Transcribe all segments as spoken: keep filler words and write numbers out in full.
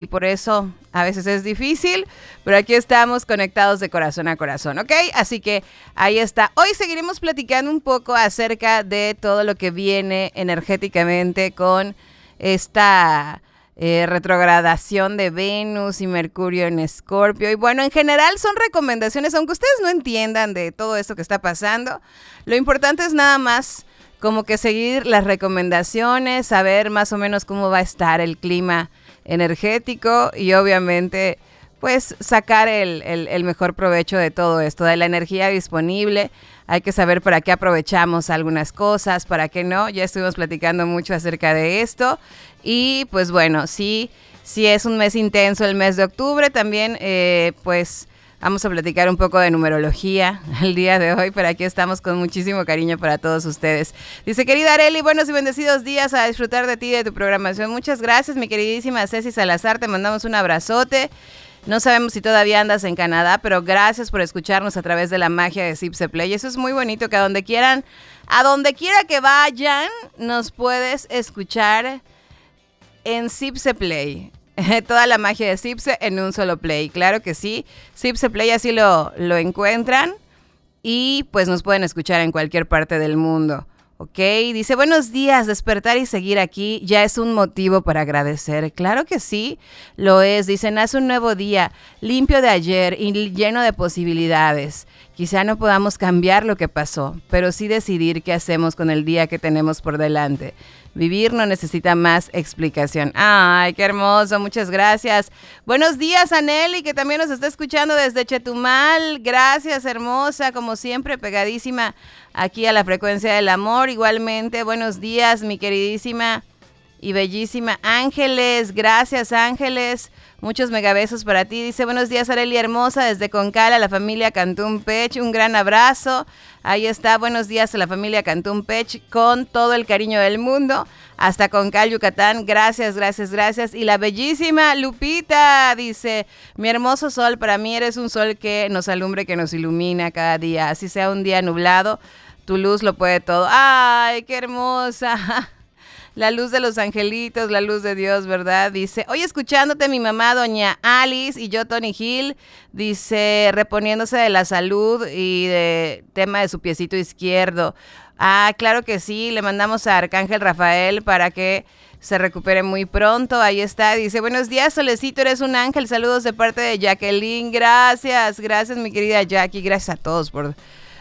por eso a veces es difícil, pero aquí estamos conectados de corazón a corazón, ¿ok? Así que ahí está. Hoy seguiremos platicando un poco acerca de todo lo que viene energéticamente con esta eh, retrogradación de Venus y Mercurio en Escorpio. Y bueno, en general son recomendaciones, aunque ustedes no entiendan de todo esto que está pasando, lo importante es nada más como que seguir las recomendaciones, saber más o menos cómo va a estar el clima energético y obviamente pues sacar el, el, el mejor provecho de todo esto, de la energía disponible. Hay que saber para qué aprovechamos algunas cosas, para qué no. Ya estuvimos platicando mucho acerca de esto y pues bueno, sí, sí es un mes intenso el mes de octubre. También eh, pues vamos a platicar un poco de numerología el día de hoy, pero aquí estamos con muchísimo cariño para todos ustedes. Dice, querida Arely, buenos y bendecidos días a disfrutar de ti y de tu programación. Muchas gracias, mi queridísima Ceci Salazar, te mandamos un abrazote. No sabemos si todavía andas en Canadá, pero gracias por escucharnos a través de la magia de Zipse Play. Eso es muy bonito, que a donde quieran, a donde quiera que vayan, nos puedes escuchar en Zipse Play. Toda la magia de Zipse en un solo play, claro que sí. Zipse Play, así lo, lo encuentran y pues nos pueden escuchar en cualquier parte del mundo, ¿ok? Dice, buenos días, despertar y seguir aquí ya es un motivo para agradecer. Claro que sí, lo es. Dice, nace un nuevo día, limpio de ayer y lleno de posibilidades. Quizá no podamos cambiar lo que pasó, pero sí decidir qué hacemos con el día que tenemos por delante. Vivir no necesita más explicación. Ay, qué hermoso, muchas gracias. Buenos días, Aneli, que también nos está escuchando desde Chetumal. Gracias, hermosa, como siempre, pegadísima aquí a la frecuencia del amor. Igualmente, buenos días, mi queridísima y bellísima Ángeles. Gracias, Ángeles. Muchos megabesos para ti. Dice, buenos días, Arely hermosa, desde Concal, a la familia Cantún Pech. Un gran abrazo. Ahí está, buenos días a la familia Cantún Pech, con todo el cariño del mundo. Hasta Concal, Yucatán. Gracias, gracias, gracias. Y la bellísima Lupita dice, mi hermoso sol, para mí eres un sol que nos alumbre, que nos ilumina cada día. Así sea un día nublado, tu luz lo puede todo. ¡Ay, qué hermosa! La luz de los angelitos, la luz de Dios, ¿verdad? Dice, hoy escuchándote mi mamá, doña Alice, y yo, Tony Hill, dice, reponiéndose de la salud y de tema de su piecito izquierdo. Ah, claro que sí, le mandamos a Arcángel Rafael para que se recupere muy pronto. Ahí está, dice, buenos días, Solecito, eres un ángel, saludos de parte de Jacqueline. Gracias, gracias, mi querida Jackie, gracias a todos por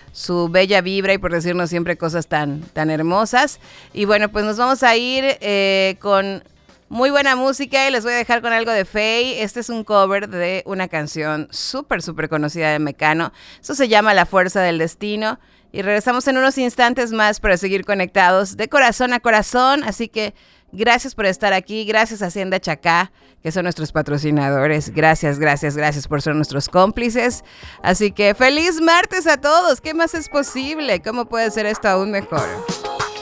su bella vibra y por decirnos siempre cosas tan, tan hermosas. Y bueno, pues nos vamos a ir eh, con muy buena música y les voy a dejar con algo de Faye. Este es un cover de una canción súper, súper conocida de Mecano. Eso se llama La Fuerza del Destino. Y regresamos en unos instantes más para seguir conectados de corazón a corazón. Así que gracias por estar aquí. Gracias a Hacienda Chacá, que son nuestros patrocinadores. Gracias, gracias, gracias por ser nuestros cómplices. Así que feliz martes a todos. ¿Qué más es posible? ¿Cómo puede ser esto aún mejor?